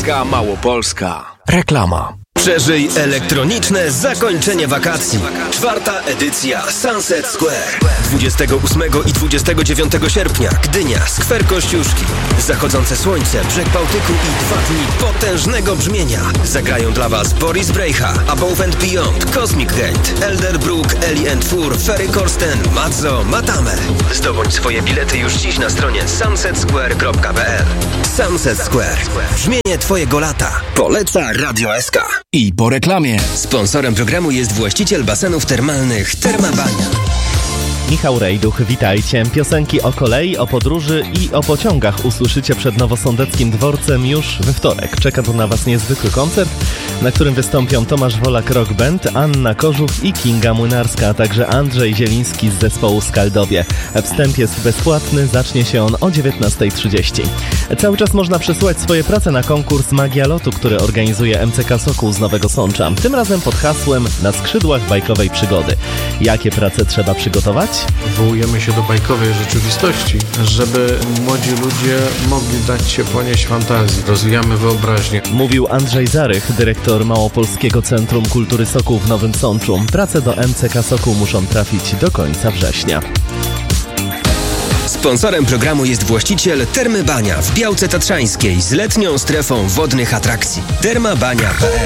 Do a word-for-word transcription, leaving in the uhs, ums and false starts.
Polska Małopolska. Reklama. Przeżyj elektroniczne zakończenie wakacji. Czwarta edycja Sunset Square. dwudziestego ósmego i dwudziestego dziewiątego sierpnia Gdynia, Skwer Kościuszki. Zachodzące słońce, brzeg Bałtyku i dwa dni potężnego brzmienia. Zagrają dla Was Boris Brejcha, Above and Beyond, Cosmic Gate, Elderbrook, Ellie and Fur, Ferry Corsten, Mazzo, Matame. Zdobądź swoje bilety już dziś na stronie sunset square kropka p l. Sunset Square. Brzmienie Twojego lata. Poleca Radio S K. I po reklamie. Sponsorem programu jest właściciel basenów termalnych Termabania. Michał Rejduch, witajcie. Piosenki o kolei, o podróży i o pociągach usłyszycie przed Nowosądeckim Dworcem już we wtorek. Czeka tu na Was niezwykły koncert, na którym wystąpią Tomasz Wolak Rock Band, Anna Kożuch i Kinga Młynarska, a także Andrzej Zieliński z zespołu Skaldowie. Wstęp jest bezpłatny, zacznie się on o dziewiętnasta trzydzieści. Cały czas można przesyłać swoje prace na konkurs Magia Lotu, który organizuje M C K Sokół z Nowego Sącza. Tym razem pod hasłem Na skrzydłach bajkowej przygody. Jakie prace trzeba przygotować? Odwołujemy się do bajkowej rzeczywistości, żeby młodzi ludzie mogli dać się ponieść fantazji. Rozwijamy wyobraźnię. Mówił Andrzej Zarych, dyrektor Małopolskiego Centrum Kultury Sokół w Nowym Sączu. Prace do M C K Sokół muszą trafić do końca września. Sponsorem programu jest właściciel Termy Bania w Białce Tatrzańskiej z letnią strefą wodnych atrakcji. Termabania kropka p l.